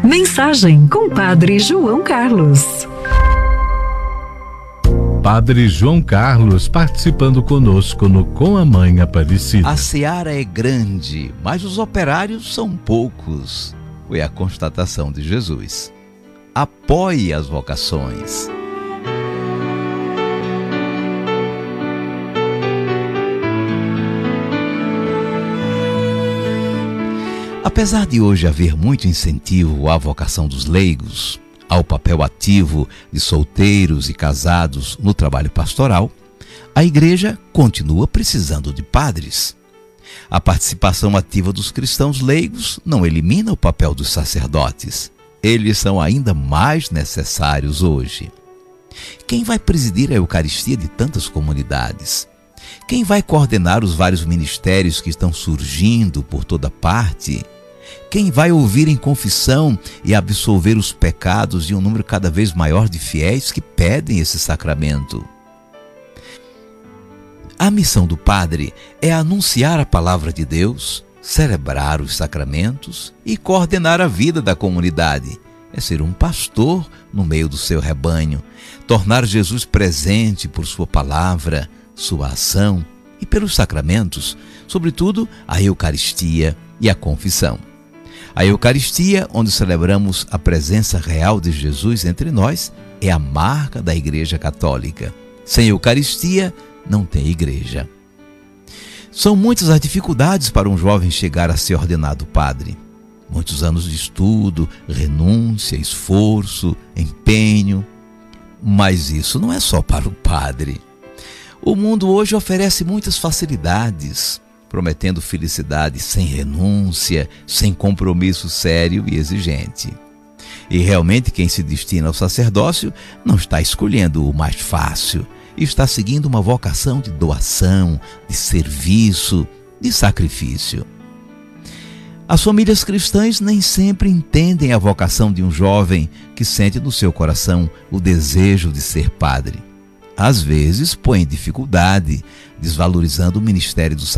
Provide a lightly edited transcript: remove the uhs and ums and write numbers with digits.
Mensagem com Padre João Carlos. Padre João Carlos participando conosco no Com a Mãe Aparecida. A seara é grande, mas os operários são poucos. Foi a constatação de Jesus. Apoie as vocações. Apesar de hoje haver muito incentivo à vocação dos leigos, ao papel ativo de solteiros e casados no trabalho pastoral, a Igreja continua precisando de padres. A participação ativa dos cristãos leigos não elimina o papel dos sacerdotes. Eles são ainda mais necessários hoje. Quem vai presidir a Eucaristia de tantas comunidades? Quem vai coordenar os vários ministérios que estão surgindo por toda parte? Quem vai ouvir em confissão e absolver os pecados de um número cada vez maior de fiéis que pedem esse sacramento? A missão do padre é anunciar a palavra de Deus, celebrar os sacramentos e coordenar a vida da comunidade. É ser um pastor no meio do seu rebanho, tornar Jesus presente por sua palavra, sua ação e pelos sacramentos, sobretudo a Eucaristia e a confissão. A Eucaristia, onde celebramos a presença real de Jesus entre nós, é a marca da Igreja Católica. Sem Eucaristia, não tem Igreja. São muitas as dificuldades para um jovem chegar a ser ordenado padre. Muitos anos de estudo, renúncia, esforço, empenho. Mas isso não é só para o padre. O mundo hoje oferece muitas facilidades, prometendo felicidade sem renúncia, sem compromisso sério e exigente. E realmente quem se destina ao sacerdócio não está escolhendo o mais fácil, está seguindo uma vocação de doação, de serviço, de sacrifício. As famílias cristãs nem sempre entendem a vocação de um jovem que sente no seu coração o desejo de ser padre. Às vezes põe em dificuldade, desvalorizando o ministério do